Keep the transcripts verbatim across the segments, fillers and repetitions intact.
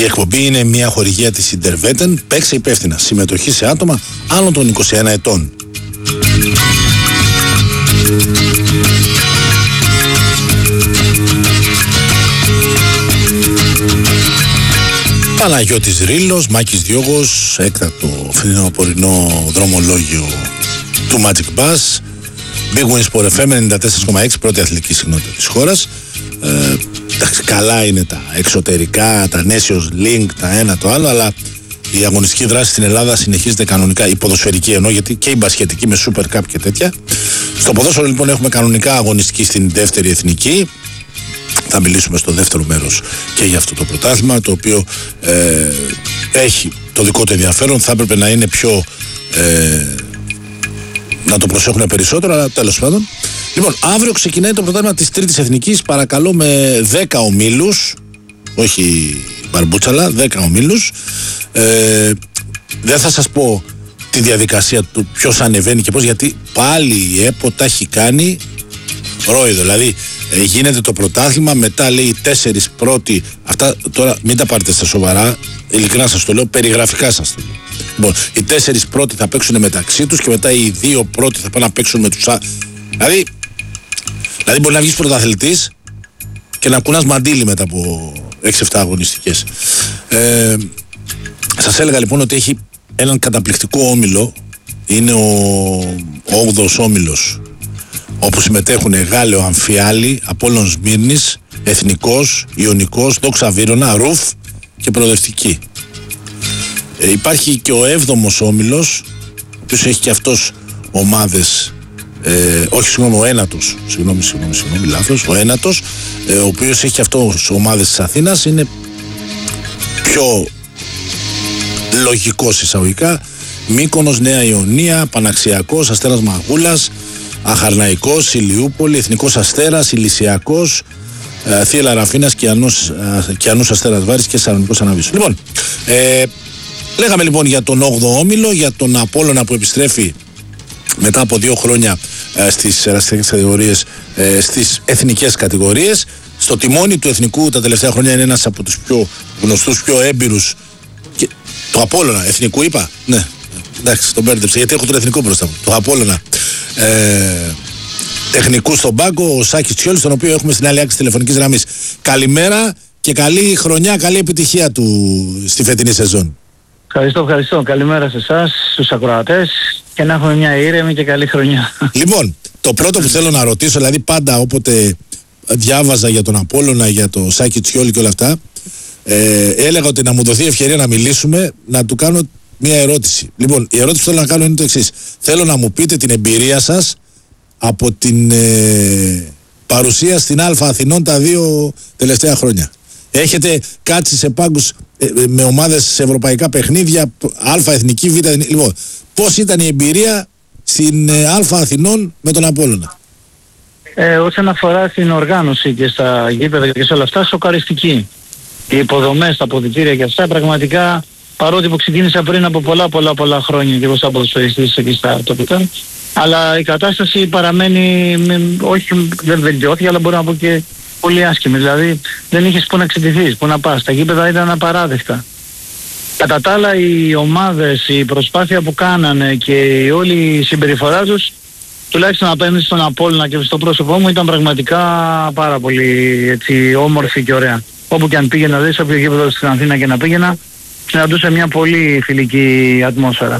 εκπομπή είναι μια χορηγία της Interveten. Παίξε υπεύθυνα. Συμμετοχή σε άτομα άνω των είκοσι ένα ετών. Παναγιώτης Ρήλος, Μάκης Διώγος, έκτακτο φθινοπορεινό δρομολόγιο του Magic Bus. Big Win Sport εφ εμ ενενήντα τέσσερα κόμμα έξι, πρώτη αθλητική συχνότητα της χώρας. Ε, εντάξει, καλά είναι τα εξωτερικά, τα Nations Link, τα ένα το άλλο, αλλά η αγωνιστική δράση στην Ελλάδα συνεχίζεται κανονικά, η ποδοσφαιρική εννοώ, γιατί και η μπασχετική με Super Cup και τέτοια. Στο ποδόσφαιρο λοιπόν έχουμε κανονικά αγωνιστική στην δεύτερη εθνική. Θα μιλήσουμε στο δεύτερο μέρος και για αυτό το πρωτάθλημα, το οποίο ε, έχει το δικό του ενδιαφέρον. Θα έπρεπε να είναι πιο ε, να το προσέχουν περισσότερο, αλλά τέλος πάντων. Λοιπόν, αύριο ξεκινάει το πρωτάθλημα της τρίτης εθνικής, παρακαλώ, με δέκα ομίλους, όχι μπαρμπούτσαλα, δέκα ομίλους. Ε, δεν θα σας πω τη διαδικασία του ποιος ανεβαίνει και πώς, γιατί πάλι η ΕΠΟ τα έχει κάνει ρόιδο. Δηλαδή ε, γίνεται το πρωτάθλημα, μετά λέει οι τέσσερις πρώτοι, αυτά τώρα μην τα πάρετε στα σοβαρά, ειλικρινά σας το λέω, περιγραφικά σας το λέω. Λοιπόν, οι τέσσερις πρώτοι θα παίξουν μεταξύ τους και μετά οι δύο πρώτοι θα πάνε να παίξουν με τους άλλους. Δηλαδή, δηλαδή μπορεί να βγεις πρωταθλητής και να κουνάς μαντίλι μετά από έξι εφτά αγωνιστικές. Ε, σας έλεγα λοιπόν ότι έχει έναν καταπληκτικό όμιλο, είναι ο, ο όγδοος όμιλος, όπου συμμετέχουν Γάλεο Αμφιάλη, Απόλλων Σμύρνης, Εθνικός, Ιωνικός, Δόξα Βύρωνα, Ρουφ και Προοδευτική. Ε, υπάρχει και ο έβδομος όμιλος, ο οποίος έχει και αυτός ομάδες, ε, όχι συγγνώμη, ο ένατος, συγγνώμη, συγγνώμη, συγγνώμη, λάθος, ο ένατος, ε, ο οποίος έχει και αυτός ομάδες της Αθήνας, είναι πιο λογικός εισαγωγικά. Μύκονος, Νέα Ιωνία, Παναξιακός, Αστέρας Μαγούλας, Αχαρναϊκός, Ηλιούπολη, Εθνικός Αστέρας, Ηλυσιακός, ε, Θεία Λαραφίνας, Κιανούς, ε, Κιανούς Αστέρας Βάρης και Σαλονικός Αναβίσου. Λοιπόν, ε, λέγαμε λοιπόν για τον όγδοο όμιλο, για τον Απόλλωνα που επιστρέφει μετά από δύο χρόνια ε, στις ερασιτεχνικές κατηγορίες, ε, στις εθνικές κατηγορίες. Στο τιμόνι του εθνικού τα τελευταία χρόνια είναι ένας από τους πιο γνωστούς, πιο έμπειρους. Και, το Απόλλωνα, εθνικού είπα, ναι, εντάξει, τον μπέρδεψα γιατί έχω τον εθνικό μπροστά μου. Το Απόλλωνα. Ε, τεχνικού στον πάγκο, ο Σάκης Τσιόλης, τον οποίο έχουμε στην άλλη άκρη της τηλεφωνικής γραμμής. Καλημέρα και καλή χρονιά, καλή επιτυχία του στη φετινή σεζόν. Ευχαριστώ, ευχαριστώ. Καλημέρα σε εσάς, στους ακροατές, και να έχουμε μια ήρεμη και καλή χρονιά. Λοιπόν, το πρώτο που θέλω να ρωτήσω, δηλαδή πάντα όποτε διάβαζα για τον Απόλλωνα, για το Σάκη Τσιόλη και όλα αυτά, ε, έλεγα ότι να μου δοθεί ευκαιρία να μιλήσουμε, να του κάνω μια ερώτηση. Λοιπόν, η ερώτηση που θέλω να κάνω είναι το εξής. Θέλω να μου πείτε την εμπειρία σας από την ε, παρουσία στην Α Αθηνών τα δύο τελευταία χρόνια. Έχετε κάτσει σε πάγκους ε, με ομάδες σε ευρωπαϊκά παιχνίδια, Α εθνική, Β εθνική. Λοιπόν, πώς ήταν η εμπειρία στην ε, Α Αθηνών με τον Απόλλωνα? Ε, όσον αφορά στην οργάνωση και στα γήπεδα και σε όλα αυτά, σοκαριστική. Οι υποδομές, τα αποδυτήρια και αυτά, πραγματικά, παρότι που ξεκίνησα πριν από πολλά πολλά πολλά χρόνια και εγώ σαν ποδοσφαιριστής εκεί στα τοπικά, αλλά η κατάσταση παραμένει, όχι δεν βελτιώθηκε, αλλά μπορώ να πω και πολύ άσχημη. Δηλαδή δεν είχες που να ξετηθείς, που να πας. Τα γήπεδα ήταν απαράδεκτα. Κατά τα άλλα, οι ομάδες, η προσπάθεια που κάνανε και η όλη η συμπεριφορά τους, τουλάχιστον απέναντι στον Απόλλωνα και στο πρόσωπό μου, ήταν πραγματικά πάρα πολύ έτσι, όμορφη και ωραία. Όπου και αν πήγαινα, δηλαδή σε όποιο γήπεδο στην Αθήνα και να πήγαινα, συναντούσα μια πολύ φιλική ατμόσφαιρα.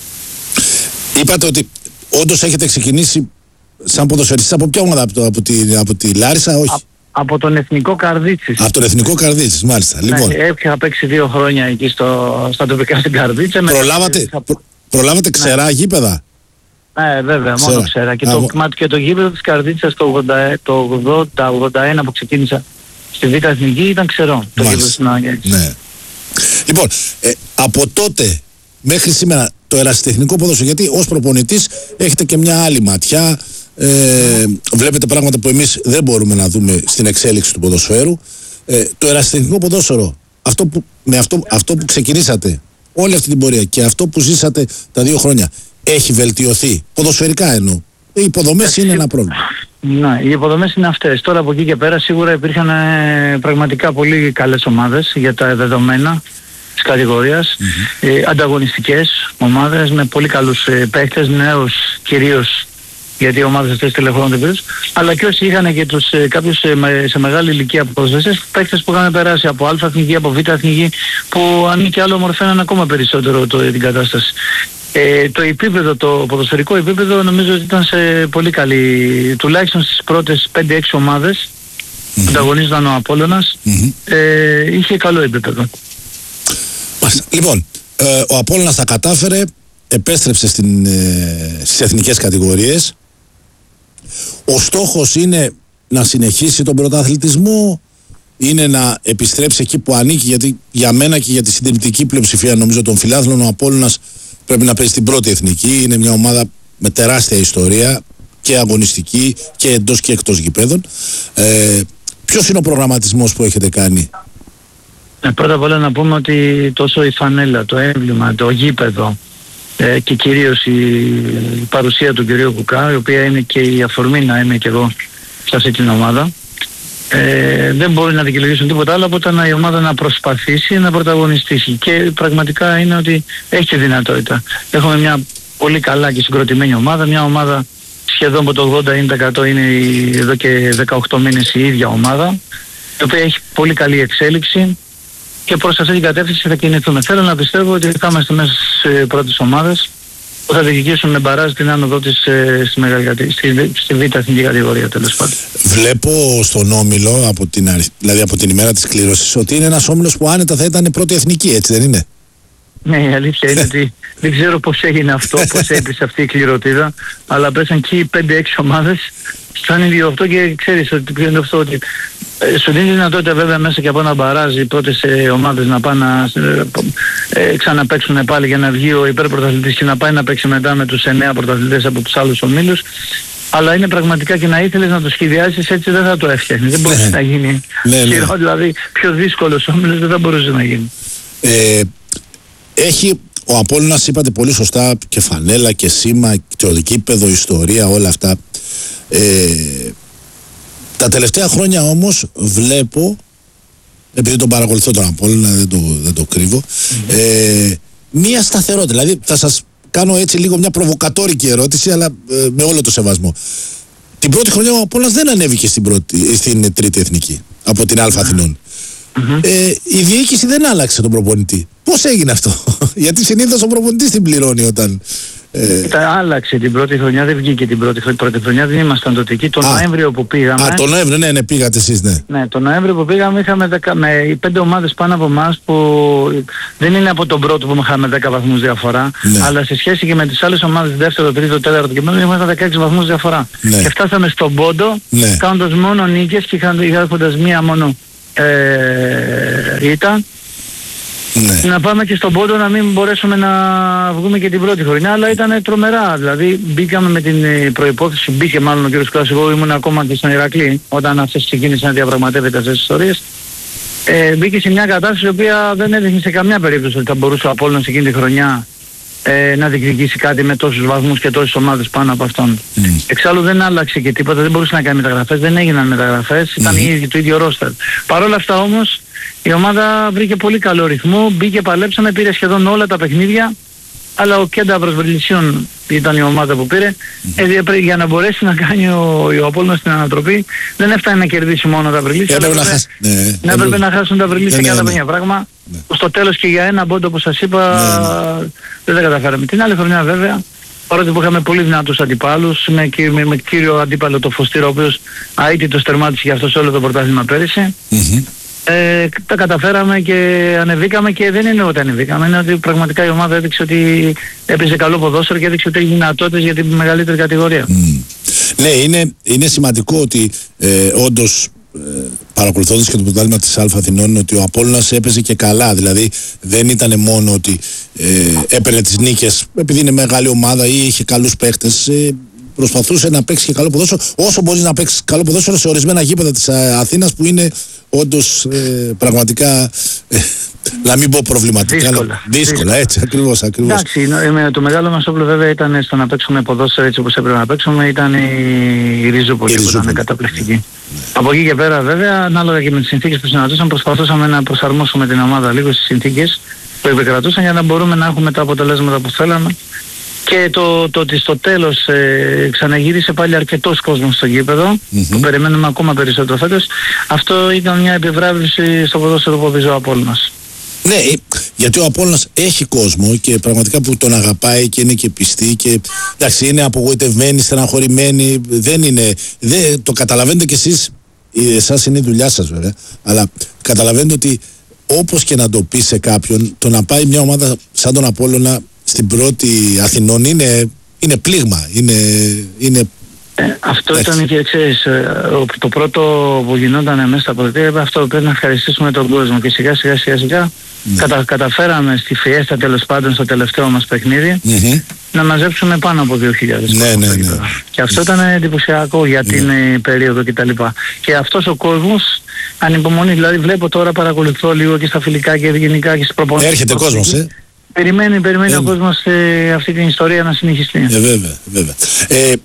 Είπατε ότι όντως έχετε ξεκινήσει σαν ποδοσφαιριστής από ποια ομάδα, από, το, από, τη, από τη Λάρισα, όχι? Α, από τον Εθνικό Καρδίτσης. Από τον Εθνικό Καρδίτσης, μάλιστα. Ναι, λοιπόν. Είχα παίξει δύο χρόνια εκεί στο, στα τοπικά στην Καρδίτσα. Προλάβατε, με... προ, προλάβατε ξερά ναι. γήπεδα? Ναι, βέβαια, ξέρα. Μόνο ξέρα. Και, Α, το, μο... και το γήπεδο της Καρδίτσας το ογδόντα ογδόντα ένα που ξεκίνησα στη Β' Εθνική ήταν ξερό. Το γήπεδο στην Αγγέλης. Ναι. Λοιπόν, ε, από τότε μέχρι σήμερα το ερασιτεχνικό ποδόσφαιρο, γιατί ως προπονητής έχετε και μια άλλη ματιά, ε, βλέπετε πράγματα που εμείς δεν μπορούμε να δούμε στην εξέλιξη του ποδοσφαίρου. Ε, το ερασιτεχνικό ποδόσφαιρο, αυτό που, με αυτό, αυτό που ξεκινήσατε όλη αυτή την πορεία και αυτό που ζήσατε τα δύο χρόνια, έχει βελτιωθεί ποδοσφαιρικά εννοώ? Οι υποδομές είναι ένα πρόβλημα. Ναι, οι υποδομές είναι αυτές. Τώρα από εκεί και πέρα σίγουρα υπήρχαν ε, πραγματικά πολύ καλές ομάδες για τα δεδομένα της κατηγορίας. Mm-hmm. Ε, ανταγωνιστικές ομάδες με πολύ καλούς ε, παίκτες, νέους κυρίως, γιατί οι ομάδες αυτές τηλεφωνούνται πίσω, αλλά και όσοι είχαν και τους ε, κάποιους ε, με, σε μεγάλη ηλικία ποδοσφαιριστές, παίκτες που είχαν περάσει από Α εθνική, από Β εθνική, που αν και άλλο μορφαίναν ακόμα περισσότερο το, την κατάσταση. Ε, το επίπεδο, το ποδοσφαιρικό επίπεδο νομίζω ότι ήταν σε πολύ καλή, τουλάχιστον στις πρώτες πέντε έξι ομάδες που mm-hmm. ανταγωνίζονταν ο Απόλλωνας, mm-hmm. ε, είχε καλό επίπεδο. Λοιπόν, ε, ο Απόλλωνας τα κατάφερε, επέστρεψε στην, ε, στις εθνικές κατηγορίες. Ο στόχος είναι να συνεχίσει τον πρωταθλητισμό, είναι να επιστρέψει εκεί που ανήκει, γιατί για μένα και για τη συντηρητική πλειοψηφία νομίζω των φιλάθλων ο Απόλλωνας πρέπει να παίζει στην πρώτη εθνική. Είναι μια ομάδα με τεράστια ιστορία και αγωνιστική και εντός και εκτός γηπέδων. Ε, ποιος είναι ο προγραμματισμός που έχετε κάνει? Ε, πρώτα απ' όλα να πούμε ότι τόσο η φανέλα, το έμβλημα, το γήπεδο ε, και κυρίως η, η παρουσία του κυρίου Κουκά, η οποία είναι και η αφορμή να είμαι και εγώ σε αυτή την ομάδα, ε, δεν μπορεί να δικαιολογήσουν τίποτα άλλο από το να η ομάδα να προσπαθήσει να πρωταγωνιστήσει, και πραγματικά είναι ότι έχει τη δυνατότητα. Έχουμε μια πολύ καλά και συγκροτημένη ομάδα, μια ομάδα σχεδόν από το ογδόντα με ενενήντα τοις εκατό είναι η, εδώ και δεκαοκτώ μήνες η ίδια ομάδα, η οποία έχει πολύ καλή εξέλιξη και προς αυτή την κατεύθυνση θα κινηθούμε. Θέλω να πιστεύω ότι θα είμαστε μέσα στις πρώτες ομάδες που θα διεκδικήσουν με μπαράζ την άνοδο της στη, μεγάλη, στη, στη β' εθνική κατηγορία, τέλος πάντων. Βλέπω στον όμιλο, από την, δηλαδή από την ημέρα της κλήρωσης, ότι είναι ένας όμιλος που άνετα θα ήταν πρώτη εθνική, έτσι δεν είναι? Ναι, η αλήθεια είναι ότι δεν ξέρω πώς έγινε αυτό, πώς έπεισε αυτή η κληροτίδα, αλλά πέσαν και οι πέντε έξι ομάδες σαν ίδιο αυτό, και ξέρεις ότι είναι αυτό ότι ε, σου δίνει δυνατότητα βέβαια μέσα και από ένα μπαράζ οι πρώτες ε, ομάδες να πάνε να ε, ε, ξαναπαίξουν πάλι για να βγει ο υπερπρωταθλητής και να πάει να παίξει μετά με τους εννέα πρωταθλητές από τους άλλους ομίλους. Αλλά είναι πραγματικά, και να ήθελες να το σχεδιάσεις έτσι δεν θα το έφτιαχνε. Δεν μπορούσε να γίνει. Ναι, ναι. Δηλαδή πιο δύσκολος όμιλος δεν θα μπορούσε να γίνει. Ε, έχει ο Απόλλωνας, είπατε πολύ σωστά, και φανέλα και σήμα, το γήπεδο, ιστορία, όλα αυτά. Ε, τα τελευταία χρόνια όμως βλέπω, επειδή τον παρακολουθώ τον Απόλλωνα, δεν το, δεν το κρύβω, mm-hmm. ε, μία σταθερότητα. Δηλαδή θα σας κάνω έτσι λίγο μια προβοκατόρικη ερώτηση, αλλά ε, με όλο το σεβασμό. Την πρώτη χρονιά ο Απόλλωνας δεν ανέβηκε στην, πρώτη, στην τρίτη εθνική από την Α Αθηνών. Mm-hmm. Ε, η διοίκηση δεν άλλαξε τον προπονητή. Πώς έγινε αυτό? Γιατί συνήθως ο προπονητής την πληρώνει όταν... Ε... Τα άλλαξε την πρώτη χρονιά, δεν βγήκε την πρώτη, χρονιά, πρώτη χρονιά, δεν ήμασταν τότε εκεί. Τον Νοέμβριο που πήγαμε... Α, τον Νοέμβριο, ναι, ναι, πήγατε εσείς, ναι. Ναι, τον Νοέμβριο που πήγαμε είχαμε δεκα, με πέντε ομάδες πάνω από εμάς, που δεν είναι από τον πρώτο που είχαμε δέκα βαθμούς διαφορά, ναι. Αλλά σε σχέση και με τις άλλες ομάδες, δεύτερο, τρίτο, τέταρτο και πέμπτο, είχαμε δεκαέξι βαθμούς διαφορά. Ναι. Και φτάσαμε στον πόντο, ναι. Κάνοντας μόνο νίκες και έχοντας μία μόνο ε, ήττα. Ναι. Να πάμε και στον πόντο να μην μπορέσουμε να βγούμε και την πρώτη χρονιά, αλλά ήταν τρομερά. Δηλαδή μπήκαμε με την προϋπόθεση, μπήκε μάλλον ο κ. Κλάς, εγώ ήμουν ακόμα και στον Ηρακλή όταν αυτές ξεκίνησαν να διαπραγματεύεται αυτές τις ιστορίες. Ε, μπήκε σε μια κατάσταση η οποία δεν έδειχνε σε καμιά περίπτωση ότι θα μπορούσε ο Απόλλωνας εκείνη τη χρονιά ε, να διεκδικήσει κάτι με τόσους βαθμούς και τόσες ομάδες πάνω από αυτόν. Mm. Εξάλλου δεν άλλαξε και τίποτα, δεν μπορούσε να κάνει μεταγραφές, δεν έγιναν μεταγραφές, ήταν mm. ίδιο, το ίδιο ρόστερ. Παρ' όλα αυτά όμως η ομάδα βρήκε πολύ καλό ρυθμό, μπήκε, παλέψαμε, πήρε σχεδόν όλα τα παιχνίδια, αλλά ο Κέντα Βροσβελισιών ήταν η ομάδα που πήρε. Mm-hmm. Ε, για να μπορέσει να κάνει ο, ο Απόλλωνας στην ανατροπή, δεν έφτανε να κερδίσει μόνο τα Βρυλίσια, αλλά έπρεπε να, χάσει, ναι, να, έπρεπε να χάσουν τα Βρυλίσια ναι, και άλλα ναι, ναι. Πράγμα. Ναι. Στο τέλος και για ένα πόντο που σας είπα ναι, ναι. δεν τα καταφέραμε. Την άλλη χρονιά βέβαια, παρότι που είχαμε πολύ δυνατούς αντιπάλους, με, με, με κύριο αντίπαλο το Φωστήρο, ο οποίος αίτητος τερμάτισε για αυτό σε όλο το πρωτάθλημα πέρυσι. Mm-hmm. Ε, τα καταφέραμε και ανεβήκαμε, και δεν είναι ότι ανεβήκαμε, είναι ότι πραγματικά η ομάδα έδειξε ότι έπαιζε καλό ποδόσφαιρο και έδειξε ότι έχει δυνατότητες για την μεγαλύτερη κατηγορία. Mm. Ναι, είναι, είναι σημαντικό ότι ε, όντως ε, παρακολουθώντας και το πρωτάθλημα της Α Αθηνών, ότι ο Απόλλωνας έπαιζε και καλά, δηλαδή δεν ήταν μόνο ότι ε, έπαιρνε τις νίκες επειδή είναι μεγάλη ομάδα ή είχε καλούς παίχτες, ε, προσπαθούσε να παίξει και καλό ποδόσφαιρο, όσο μπορείς να παίξεις καλό ποδόσφαιρο σε ορισμένα γήπεδα της Αθήνας που είναι όντως ε, πραγματικά ε, να μην πω προβληματικά. Δύσκολα. Δύσκολα, δύσκολα, έτσι, ακριβώς, ακριβώς. Εντάξει, το μεγάλο μας όπλο βέβαια ήταν στο να παίξουμε ποδόσφαιρο έτσι όπως έπρεπε να παίξουμε, ήταν η Ριζούπολη που ήταν καταπληκτική. Ναι. Από εκεί και πέρα βέβαια, ανάλογα και με τις συνθήκες που συναντούσαμε, προσπαθούσαμε να προσαρμόσουμε την ομάδα λίγο στις συνθήκες που επικρατούσαν για να μπορούμε να έχουμε τα αποτελέσματα που θέλαμε. Και το, το ότι στο τέλος ε, ξαναγύρισε πάλι αρκετός κόσμος στο γήπεδο, mm-hmm. που περιμένουμε ακόμα περισσότερο φέτος, αυτό ήταν μια επιβράβευση στο ποδόσφαιρο που οδηγεί ο Απόλλωνας. Ναι, γιατί ο Απόλλωνας έχει κόσμο και πραγματικά που τον αγαπάει και είναι και πιστή και εντάξει, είναι απογοητευμένοι, στεναχωρημένοι, δεν είναι, δεν, το καταλαβαίνετε κι εσείς, εσάς είναι η δουλειά σας βέβαια, αλλά καταλαβαίνετε ότι όπως και να το πει σε κάποιον, το να πάει μια ομάδα σαν τον Απόλλωνα στην πρώτη Αθηνών είναι, είναι πλήγμα, είναι... είναι... Ε, αυτό έτσι. Ήταν και ξέρεις, το πρώτο που γινόταν μέσα στα αποδυτήρια, αυτό πρέπει να ευχαριστήσουμε τον κόσμο και σιγά σιγά σιγά σιγά ναι. κατα, καταφέραμε στη Φιέστα τέλος πάντων στο τελευταίο μας παιχνίδι mm-hmm. να μαζέψουμε πάνω από δύο χιλιάδες ναι, ναι, ναι, ναι. Και αυτό ήταν εντυπωσιακό για την ναι. περίοδο κτλ. Και αυτός ο κόσμος ανυπομονεί, δηλαδή βλέπω τώρα, παρακολουθώ λίγο και στα φιλικά και γενικά και στις προπονήσεις. Έρχεται κόσμος, ε. Περιμένει, περιμένει ε, ο κόσμος ε, αυτή την ιστορία να συνεχιστεί. Ε, βέβαια, βέβαια. Ε,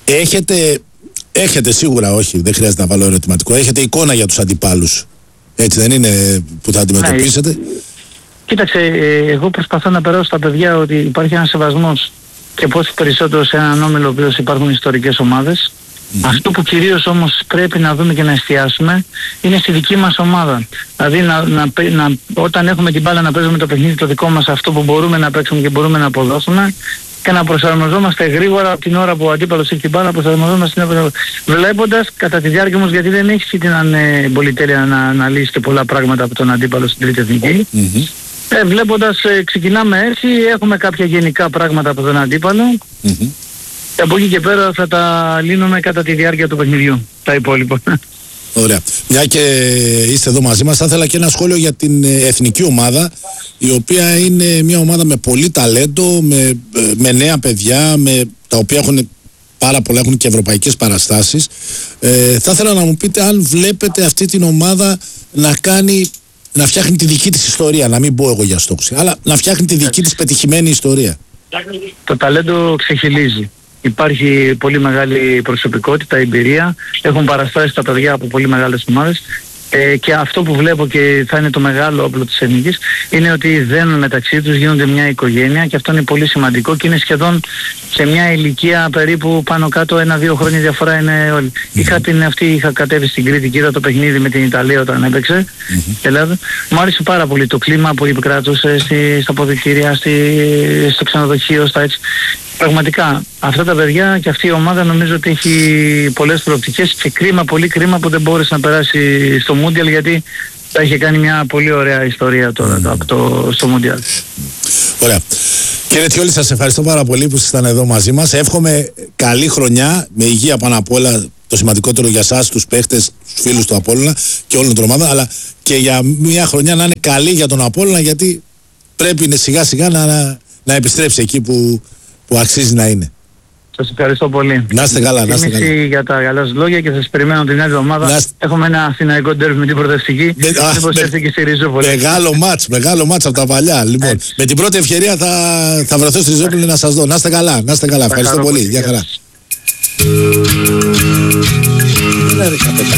έχετε, έχετε σίγουρα, όχι, δεν χρειάζεται να βάλω ερωτηματικό, έχετε εικόνα για τους αντιπάλους. Έτσι δεν είναι που θα αντιμετωπίσετε. Ναι. Κοίταξε, ε, εγώ προσπαθώ να περάσω στα παιδιά ότι υπάρχει ένας σεβασμός και πόσο περισσότερο σε έναν όμιλο ο οποίος υπάρχουν ιστορικές ομάδες. Mm-hmm. Αυτό που κυρίως όμως πρέπει να δούμε και να εστιάσουμε είναι στη δική μας ομάδα. Δηλαδή να, να, να, όταν έχουμε την μπάλα να παίζουμε το παιχνίδι το δικό μας, αυτό που μπορούμε να παίξουμε και μπορούμε να αποδώσουμε και να προσαρμοζόμαστε γρήγορα από την ώρα που ο αντίπαλος έχει την μπάλα, προσαρμοζόμαστε βλέποντας κατά τη διάρκεια όμως, γιατί δεν έχει την πολυτέλεια να αναλύσει και πολλά πράγματα από τον αντίπαλο στην τρίτη εθνική. Mm-hmm. Ε, βλέποντας, ε, ξεκινάμε έτσι, έχουμε κάποια γενικά πράγματα από τον αντίπαλο. Mm-hmm. Και από εκεί και πέρα θα τα λύνουμε κατά τη διάρκεια του παιχνιδιού, τα υπόλοιπα. Ωραία. Μια και είστε εδώ μαζί μας, θα ήθελα και ένα σχόλιο για την εθνική ομάδα, η οποία είναι μια ομάδα με πολύ ταλέντο, με, με νέα παιδιά, με, τα οποία έχουν πάρα πολλά, έχουν και ευρωπαϊκές παραστάσεις. Ε, θα ήθελα να μου πείτε αν βλέπετε αυτή την ομάδα να κάνει, να φτιάχνει τη δική της ιστορία, να μην πω εγώ για στόχους, αλλά να φτιάχνει τη δική της πετυχημένη ιστορία. Το ταλέντο ξεχυλίζει. Υπάρχει πολύ μεγάλη προσωπικότητα, εμπειρία, έχουν παραστάσει τα παιδιά από πολύ μεγάλες ομάδες ε, και αυτό που βλέπω και θα είναι το μεγάλο όπλο της εθνικής είναι ότι δένουν μεταξύ τους, γίνονται μια οικογένεια και αυτό είναι πολύ σημαντικό και είναι σχεδόν σε μια ηλικία περίπου πάνω κάτω ένα-δύο χρόνια διαφορά είναι όλοι. Mm-hmm. Είχα την αυτή, είχα κατέβει στην Κρήτη και είδα το παιχνίδι με την Ιταλία όταν έπαιξε mm-hmm. Ελλάδα. Μου άρεσε πάρα πολύ το κλίμα που επικράτωσε στη, στα αποδυτήρια, στη, στο ξενοδοχείο, στα έτσι. Πραγματικά αυτά τα παιδιά και αυτή η ομάδα νομίζω ότι έχει πολλές προοπτικές και κρίμα, πολύ κρίμα που δεν μπόρεσε να περάσει στο Μούντιαλ γιατί θα είχε κάνει μια πολύ ωραία ιστορία τώρα mm. το, στο Μούντιαλ. Ωραία. Κύριε Τιόλη, σας ευχαριστώ πάρα πολύ που ήσασταν εδώ μαζί μας. Εύχομαι καλή χρονιά, με υγεία πάνω απ' όλα, το σημαντικότερο για εσάς, τους παίχτες, τους φίλους του Απόλλωνα και όλων των ομάδων, αλλά και για μια χρονιά να είναι καλή για τον Απόλλωνα, γιατί πρέπει σιγά σιγά να, να, να επιστρέψει εκεί που που αξίζει να είναι. Σας ευχαριστώ πολύ. Να είστε καλά, να είστε καλά. Για τα καλά σας λόγια και σας περιμένω την άλλη εβδομάδα. Είστε... Έχουμε ένα αθηναϊκό ντέρβι με την προοδευτική. Μήπως έρθει και στη Ριζούπολη. Μεγάλο μάτς, μεγάλο μάτς από τα παλιά. Λοιπόν, έτσι. Με την πρώτη ευκαιρία θα, θα βρεθώ στη Ριζούπολη να σας δω. Να είστε καλά, να είστε καλά. Ευχαριστώ πολύ. Γεια χαρά.